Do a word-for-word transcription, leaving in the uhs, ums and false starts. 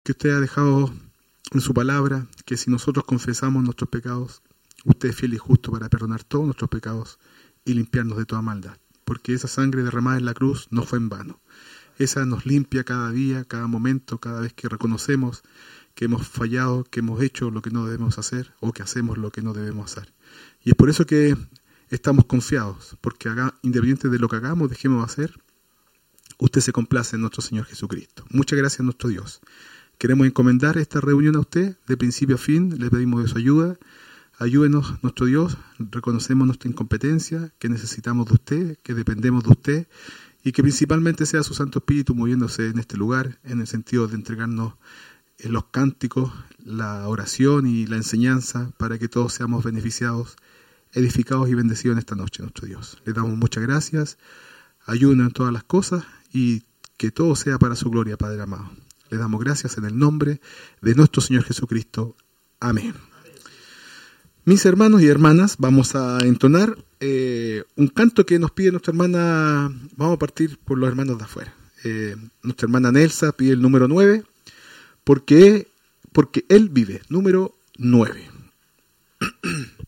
que usted ha dejado en su palabra, que si nosotros confesamos nuestros pecados, usted es fiel y justo para perdonar todos nuestros pecados y limpiarnos de toda maldad. Porque esa sangre derramada en la cruz no fue en vano. Esa nos limpia cada día, cada momento, cada vez que reconocemos que hemos fallado, que hemos hecho lo que no debemos hacer o que hacemos lo que no debemos hacer. Y es por eso que estamos confiados, porque acá, independiente de lo que hagamos, dejemos de hacer, usted se complace en nuestro Señor Jesucristo. Muchas gracias a nuestro Dios. Queremos encomendar esta reunión a usted, de principio a fin, le pedimos de su ayuda. Ayúdenos, nuestro Dios, reconocemos nuestra incompetencia, que necesitamos de usted, que dependemos de usted, y que principalmente sea su Santo Espíritu moviéndose en este lugar, en el sentido de entregarnos los cánticos, la oración y la enseñanza, para que todos seamos beneficiados, edificados y bendecidos en esta noche, nuestro Dios. Le damos muchas gracias, ayúdenos en todas las cosas, y que todo sea para su gloria, Padre amado. Le damos gracias en el nombre de nuestro Señor Jesucristo. Amén. Mis hermanos y hermanas, vamos a entonar eh, un canto que nos pide nuestra hermana. Vamos a partir por los hermanos de afuera. Eh, nuestra hermana Nelsa pide el número nueve, porque, porque Él vive, número nueve.